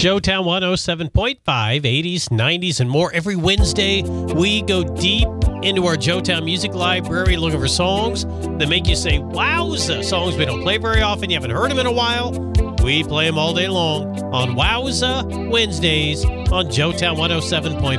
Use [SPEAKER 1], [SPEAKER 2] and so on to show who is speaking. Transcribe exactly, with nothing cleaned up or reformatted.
[SPEAKER 1] Joetown one oh seven point five, eighties, nineties, and more. Every Wednesday, we go deep into our Joetown Music Library looking for songs that make you say, wowza, songs we don't play very often, you haven't heard them in a while. We play them all day long on Wowza Wednesdays on Joetown one oh seven point five.